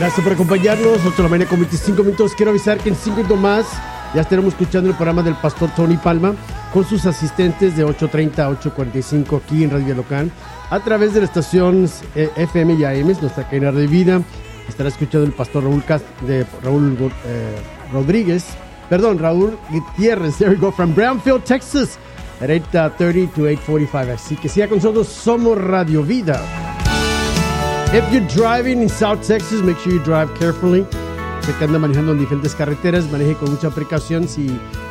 Gracias por acompañarnos. 8 de la mañana con 25 minutos. Quiero avisar que en 5 minutos más ya estaremos escuchando el programa del pastor Tony Palma con sus asistentes de 8:30 a 8:45 aquí en Radio Local a través de las estaciones FM y AM, nuestra cadena de vida. Estará escuchando el pastor Raúl Gutiérrez. There we go, from Brownfield, Texas, at 8:30 to 8:45. Así que siga con nosotros. Somos Radio Vida. If you're driving in South Texas, make sure you drive carefully. Usted que anda manejando en diferentes carreteras, maneje con mucha precaución. Si